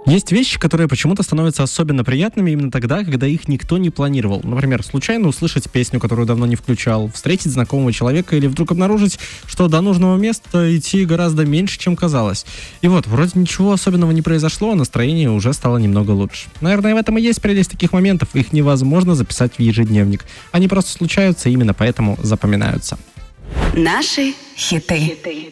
Есть вещи, которые почему-то становятся особенно приятными именно тогда, когда их никто не планировал. Например, случайно услышать песню, которую давно не включал, встретить знакомого человека или вдруг обнаружить, что до нужного места идти гораздо меньше, чем казалось. И вот, вроде ничего особенного не произошло, а настроение уже стало немного лучше. Наверное, в этом и есть прелесть таких моментов. Их невозможно записать в ежедневник. Они просто случаются, и именно поэтому запоминаются. Наши хиты.